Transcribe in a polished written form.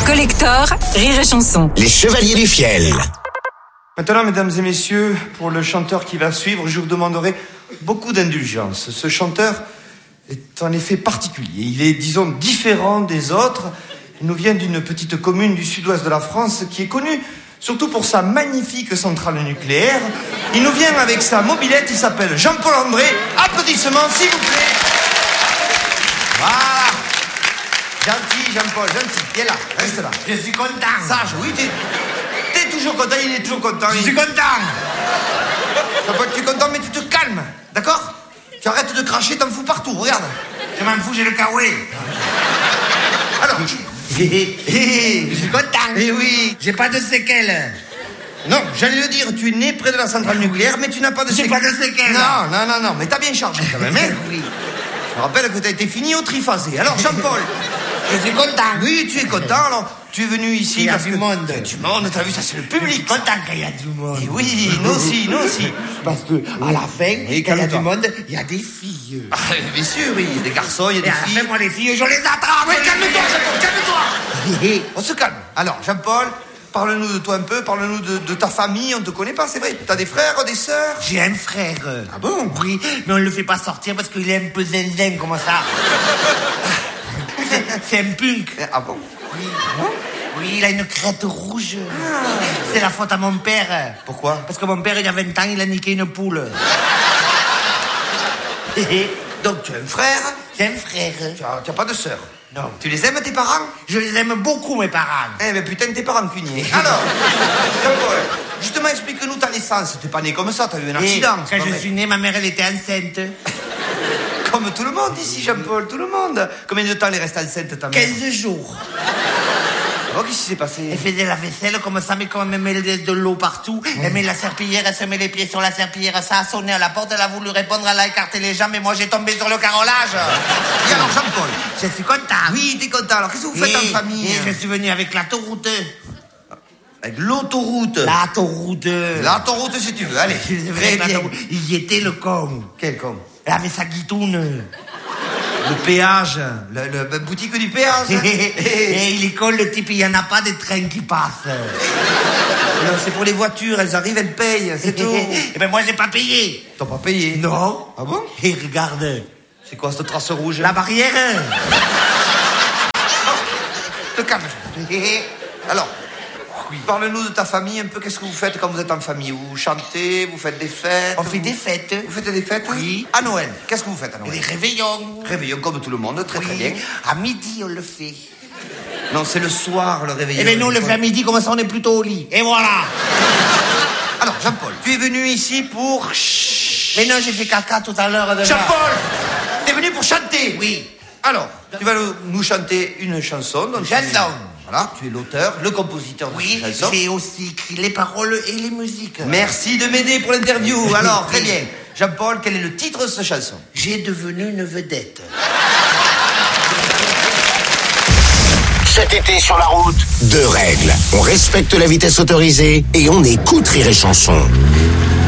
Collector, Rire et Chanson. Les Chevaliers du Fiel. Maintenant, mesdames et messieurs, pour le chanteur qui va suivre, je vous demanderai beaucoup d'indulgence. Ce chanteur est en effet particulier. Il est, disons, différent des autres. Il nous vient d'une petite commune du sud-ouest de la France qui est connue surtout pour sa magnifique centrale nucléaire. Il nous vient avec sa mobilette, il s'appelle Jean-Paul André. Applaudissements, s'il vous plaît. Voilà. Gentil, Jean-Paul, gentil. Viens là, reste là. Je suis content. Sage, oui, t'es toujours content, il est toujours content. Je suis content. Jean-Paul, tu es content, mais tu te calmes, d'accord? Tu arrêtes de cracher, t'en fous partout, regarde. Je m'en fous, j'ai le kawaii. Alors, Je suis content. Eh oui. J'ai pas de séquelles. Non, j'allais le dire, tu es né près de la centrale nucléaire, mais tu n'as pas de J'ai séquelles. pas de séquelles. Non, mais t'as bien chargé quand même, hein? Oui. Je rappelle que t'as été fini au triphasé. Alors, Jean-Paul. Je suis content. Oui, tu es content, alors tu es venu ici Il y a parce du que... monde. Du monde, t'as vu, ça c'est le Je suis public. content qu'il y a du monde. Et oui, nous aussi. Parce que à la fin, Et quand il y a calme-toi. du monde, il y a des filles. Ah, bien sûr, oui, il y a des garçons, il y a Et des à la filles. fin, moi, les filles, je les attrape. Mais calme-toi, Jean-Paul, calme-toi. Calme-toi. On se calme. Alors, Jean-Paul, parle-nous de toi un peu, parle-nous de ta famille, on te connaît pas, c'est vrai. T'as des frères, des sœurs? J'ai un frère. Ah bon? Oui, mais on le fait pas sortir parce qu'il est un peu zinzin, comme ça. C'est un punk. Ah bon? Oui. Oui, il a une crête rouge. C'est la faute à mon père. Pourquoi? Parce que mon père, il y a 20 ans, il a niqué une poule. Donc, tu as un frère, J'ai un frère. tu as pas de sœur. Non. Tu les aimes, tes parents? Je les aime beaucoup, mes parents. Eh ben putain, tes parents cuniers. Alors, Jean-Paul, justement, explique-nous ta naissance. T'es pas né comme ça, t'as eu un Et accident. c'est quand pas je vrai. suis né, ma mère, elle était enceinte. Comme tout le monde ici, Jean-Paul, tout le monde. Combien de temps elle reste enceinte, ta mère? 15 jours. Oh, qu'est-ce qui s'est passé? Elle faisait la vaisselle comme ça, mais comme elle met de l'eau partout, elle met la serpillière, elle se met les pieds sur la serpillière, ça a sonné à la porte, elle a voulu répondre, elle a écarté les jambes, et moi j'ai tombé sur le carrelage. Et alors, Jean-Paul? Je suis content. Oui, t'es content. Alors, qu'est-ce que vous faites en famille? Et je suis venu avec l'autoroute. Avec l'autoroute. L'autoroute. L'autoroute, si tu veux. Allez, Je suis venu très avec bien. l'autoroute. Il y était le con. Quel con? Elle avait sa guitoune. Le péage. La boutique du péage. Et il est con, le type, il n'y en a pas de train qui passe. Non, c'est pour les voitures, elles arrivent, elles payent, c'est tout. Et ben moi, j'ai pas payé. T'as pas payé? Non. Ah bon? Et regarde, C'est quoi cette trace rouge? la barrière. Te calme. Alors, parle-nous de ta famille un peu. Qu'est-ce que vous faites quand vous êtes en famille? Vous chantez, vous faites des fêtes? On fait des fêtes. Vous faites des fêtes? Oui. À Noël, qu'est-ce que vous faites à Les Noël? réveillons. Réveillon comme tout le monde, très très Oui. bien. À midi, on le fait. Non, c'est le soir le réveillon. Eh bien, nous, on le fait à midi, comme ça, on est plutôt au lit. Et voilà. Alors, Jean-Paul, tu es venu ici pour... Mais non, j'ai fait caca tout à l'heure. déjà. Jean-Paul, t'es venu pour chanter? Oui. Alors, tu vas nous chanter une chanson. Donc Chanson. Voilà, tu es l'auteur, le compositeur de Oui, cette chanson. j'ai aussi écrit les paroles et les musiques. Merci de m'aider pour l'interview. Alors, très bien. Jean-Paul, quel est le titre de cette chanson? J'ai devenu une vedette. Cet été sur la route, 2 règles. On respecte la vitesse autorisée et on écoute Rire et Chanson.